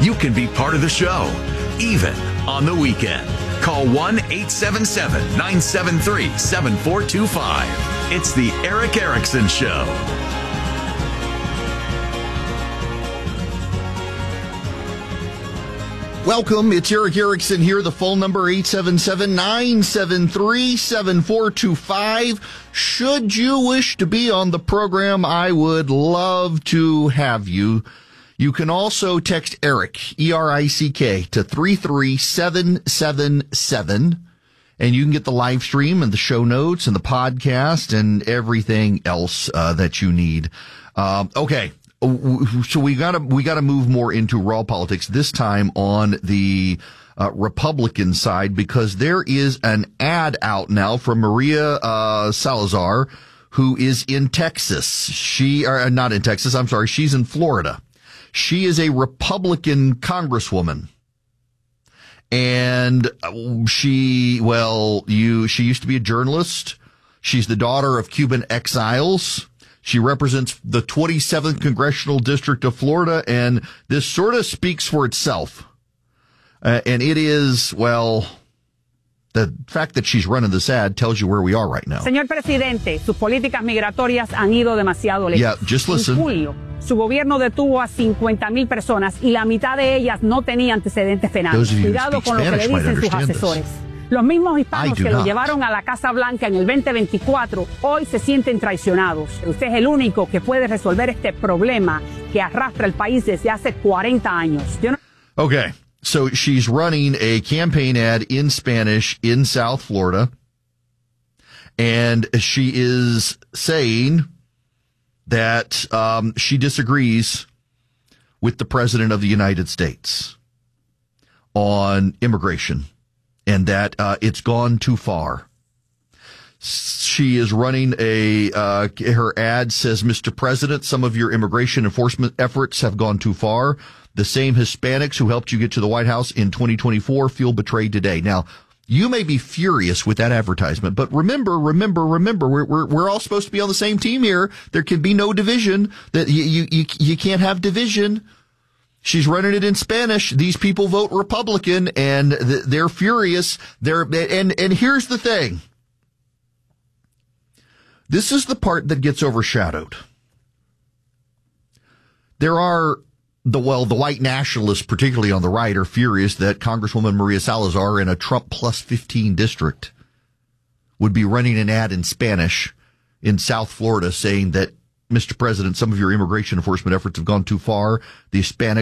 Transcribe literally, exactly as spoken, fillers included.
you can be part of the show, even on the weekend. Call one eight seven seven, nine seven three, seven four two five. It's the Erick Erickson Show. Welcome. It's Erick Erickson here. The phone number eight seven seven, nine seven three, seven four two five. Should you wish to be on the program, I would love to have you. You can also text Erick, E R I C K, to three three seven seven seven, and you can get the live stream and the show notes and the podcast and everything else uh, that you need. Um, okay. So we gotta, we gotta move more into raw politics, this time on the uh, Republican side, because there is an ad out now from Maria uh, Salazar, who is in Texas. She, or not in Texas, I'm sorry, she's in Florida. She is a Republican congresswoman. And she, well, you, she used to be a journalist. She's the daughter of Cuban exiles. She represents the twenty-seventh Congressional District of Florida, and this sort of speaks for itself. Uh, and it is, well, the fact that she's running this ad tells you where we are right now. Señor Presidente, sus políticas migratorias han ido demasiado lejos. Yeah, just listen. En julio, su gobierno detuvo a cincuenta mil personas y la mitad de ellas no tenía antecedentes penales. Cuidado con lo que le dicen sus asesores. This. Los mismos hispanos que lo llevaron a la Casa Blanca en el veinte veinticuatro hoy se sienten traicionados. Usted es el único que puede resolver este problema que arrastra el país desde hace cuarenta años. Yo no... Okay, so she's running a campaign ad in Spanish in South Florida, and she is saying that um, she disagrees with the President of the United States on immigration, and that uh, it's gone too far. She is running a, uh, her ad says, Mister President, some of your immigration enforcement efforts have gone too far. The same Hispanics who helped you get to the White House in twenty twenty-four feel betrayed today. Now, you may be furious with that advertisement, but remember, remember, remember, we're, we're, we're all supposed to be on the same team here. There can be no division. That you, you, you, you can't have division. She's running it in Spanish. These people vote Republican, and they're furious. They're, and, and here's the thing. This is the part that gets overshadowed. There are the, well, the white nationalists, particularly on the right, are furious that Congresswoman Maria Salazar in a Trump plus fifteen district would be running an ad in Spanish in South Florida saying that, Mister President, some of your immigration enforcement efforts have gone too far. The Hispanic